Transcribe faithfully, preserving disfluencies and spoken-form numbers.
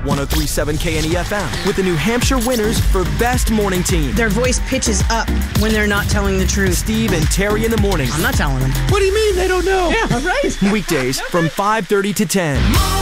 one oh three point seven K N E F M with the New Hampshire winners for Best Morning Team. Their voice pitches up when they're not telling the truth. Steve and Terry in the morning. I'm not telling them. What do you mean they don't know? Yeah, right. Weekdays from five thirty to ten.